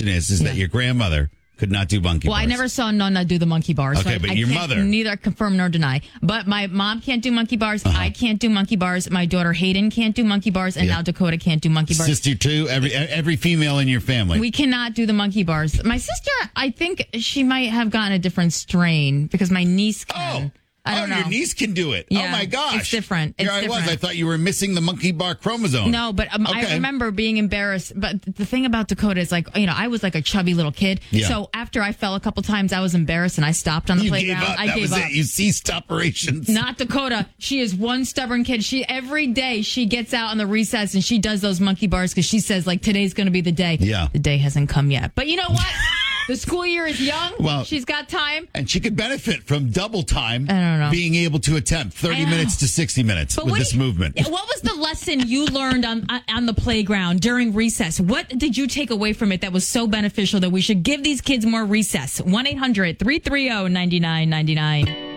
question is that your grandmother could not do monkey bars. Well, I never saw Nonna do the monkey bars. Okay, so but I your can't mother. neither confirm nor deny. But my mom can't do monkey bars. I can't do monkey bars. My daughter Hayden can't do monkey bars. And now Dakota can't do monkey bars. Sister too? Every female in your family. We cannot do the monkey bars. My sister, I think she might have gotten a different strain because my niece can. I don't know. Your niece can do it. Yeah, oh, my gosh. it's different. Here I was. I thought you were missing the monkey bar chromosome. No, but I remember being embarrassed. But the thing about Dakota is, like, I was like a chubby little kid. Yeah. So after I fell a couple times, I was embarrassed and I stopped on the playground. Gave up. I gave up. You ceased operations. Not Dakota. She is one stubborn kid. Every day she gets out on the recess and she does those monkey bars because she says, like, today's going to be the day. Yeah. The day hasn't come yet. But you know what? The school year is young. Well, she's got time. And she could benefit from double time. I don't know. Being able to attempt 30 minutes to 60 minutes with this movement. What was the lesson you learned on the playground during recess? What did you take away from it that was so beneficial that we should give these kids more recess? 1-800-330-9999.